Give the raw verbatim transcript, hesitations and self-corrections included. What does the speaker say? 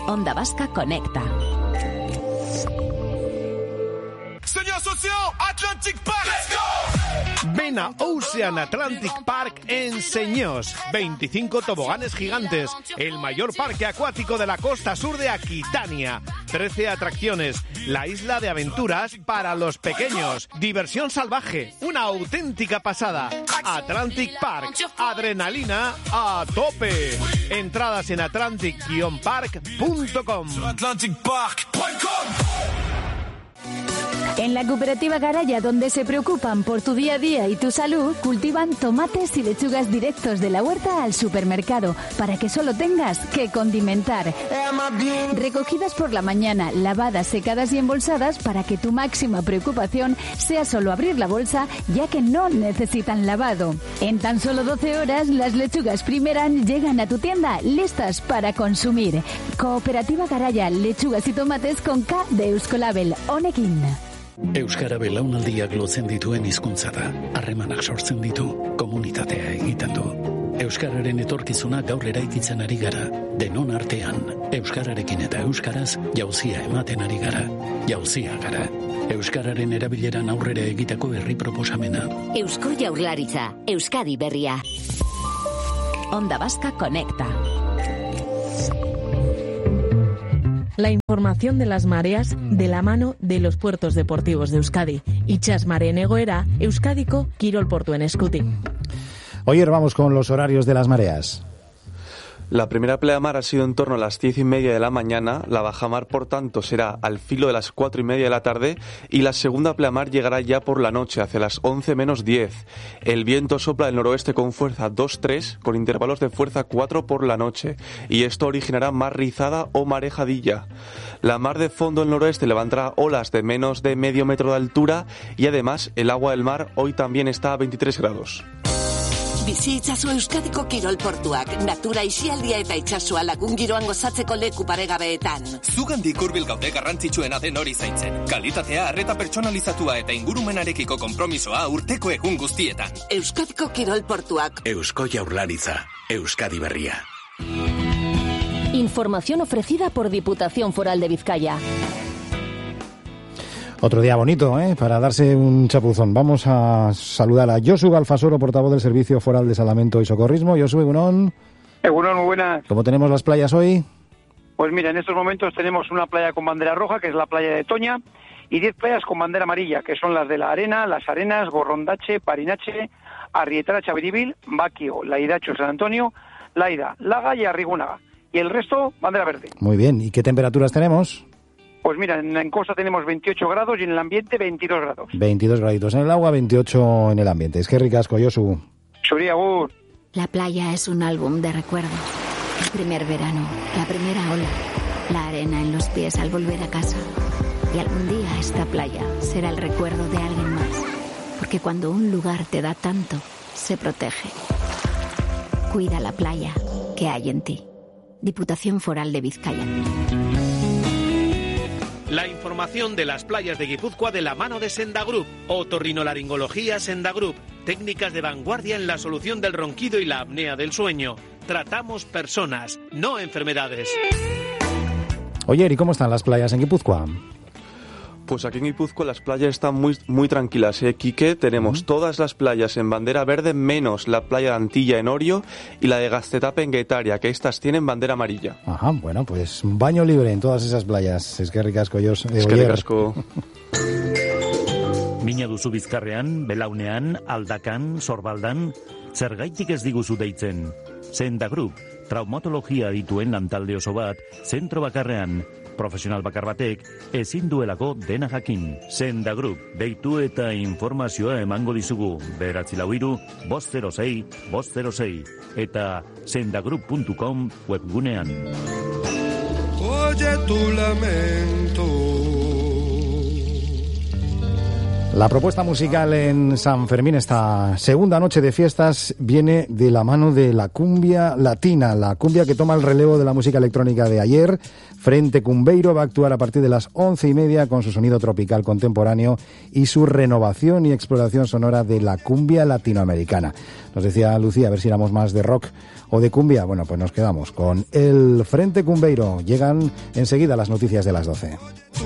Onda Vasca Conecta. Señor socio, Atlantic Park. Let's go. Ven a Ocean Atlantic Park en Señós. veinticinco toboganes gigantes. El mayor parque acuático de la costa sur de Aquitania. trece atracciones. La isla de aventuras para los pequeños. Diversión salvaje. Una auténtica pasada. Atlantic Park. Adrenalina a tope. Entradas en atlantic guion park punto com. atlantic park punto com. En la cooperativa Garaya, donde se preocupan por tu día a día y tu salud, cultivan tomates y lechugas directos de la huerta al supermercado, para que solo tengas que condimentar. Recogidas por la mañana, lavadas, secadas y embolsadas, para que tu máxima preocupación sea solo abrir la bolsa, ya que no necesitan lavado. En tan solo doce horas, las lechugas Primeran llegan a tu tienda listas para consumir. Cooperativa Garaya, lechugas y tomates con K de Euskolabel, Honekin. Euskara belaunaldiak lotzen dituen hizkuntza da. Harremanak sortzen ditu, komunitatea egiten du. Euskararen etorkizuna gaur eraikitzen ari gara. Denon artean, euskararekin eta euskaraz jauzia ematen ari gara. Jauzia gara. Euskararen erabileran aurrera egiteko herri proposamena. Eusko Jaurlaritza, Euskadi berria. Onda Vasca Conecta. La información de las mareas de la mano de los puertos deportivos de Euskadi. Itxas mareen egoera, Euskadiko kirol portuen eskutik. Hoy vamos con los horarios de las mareas. La primera pleamar ha sido en torno a las diez y media de la mañana, la bajamar, por tanto, será al filo de las cuatro y media de la tarde y la segunda pleamar llegará ya por la noche, hacia las once menos diez. El viento sopla del noroeste con fuerza dos tres, con intervalos de fuerza cuatro por la noche, y esto originará mar rizada o marejadilla. La mar de fondo del noroeste levantará olas de menos de medio metro de altura y además el agua del mar hoy también está a veintitrés grados. Bizi itxaso Euskadiko kirol portuak, natura isialdia eta itxasua lagun giroan gozatzeko leku paregabeetan. Zugandik hurbil gaude garrantzitsuena den hori zaintzen. Kalitatea, arreta pertsonalizatua eta ingurumenarekiko konpromisoa urteko egun guztietan. Euskadiko kirol portuak. Eusko Jaurlaritza, Euskadi berria. Información ofrecida por Diputación Foral de Vizcaya. Otro día bonito, ¿eh? Para darse un chapuzón. Vamos a saludar a Josu Galfasoro, portavoz del Servicio Foral de Salvamento y Socorrismo. Josu, egunon. Egunon, muy buenas. ¿Cómo tenemos las playas hoy? Pues mira, en estos momentos tenemos una playa con bandera roja, que es la playa de Toña, y diez playas con bandera amarilla, que son las de La Arena, Las Arenas, Gorrondache, Parinache, Arrietara, Chaviribil, Baquio, Laidacho, San Antonio, Laida, Laga y Arrigunaga. Y el resto, bandera verde. Muy bien. ¿Y qué temperaturas tenemos? Pues mira, en, en costa tenemos veintiocho grados y en el ambiente veintidós grados. veintidós graditos en el agua, veintiocho en el ambiente. Es que ricasco, Josu. Suri, agur. La playa es un álbum de recuerdos. El primer verano, la primera ola, la arena en los pies al volver a casa. Y algún día esta playa será el recuerdo de alguien más. Porque cuando un lugar te da tanto, se protege. Cuida la playa que hay en ti. Diputación Foral de Vizcaya. La información de las playas de Guipúzcoa de la mano de Senda Group. Otorrinolaringología Senda Group. Técnicas de vanguardia en la solución del ronquido y la apnea del sueño. Tratamos personas, no enfermedades. Oye, ¿y cómo están las playas en Guipúzcoa? Pues aquí en Guipúzcoa las playas están muy muy tranquilas, ¿eh, Quique? Tenemos uh-huh. todas las playas en bandera verde, menos la playa de Antilla en Orio y la de Gaztetape en Guetaria, que estas tienen bandera amarilla. Ajá, bueno, pues un baño libre en todas esas playas. Es que ricasco, yo. Es que ricasco. Mina duzu Bizkarrean, Belaunean, Aldakan, Sorbaldan, zergaitik ez diguzu deitzen. Senda Group, traumatologia dituen lantalde oso bat, zentro bakarrean, profesional bakar batek, ezin duelako dena jakin. Senda Group, deitu eta informazioa emango dizugu. Beratzi lau hiru, bost zero sei, bost zero sei. Eta sendagroup punto com webgunean. Oye tu lamento. La propuesta musical en San Fermín, esta segunda noche de fiestas, viene de la mano de la cumbia latina, la cumbia que toma el relevo de la música electrónica de ayer. Frente Cumbeiro va a actuar a partir de las once y media con su sonido tropical contemporáneo y su renovación y exploración sonora de la cumbia latinoamericana. Nos decía Lucía, a ver si éramos más de rock o de cumbia. Bueno, pues nos quedamos con el Frente Cumbeiro. Llegan enseguida las noticias de las doce.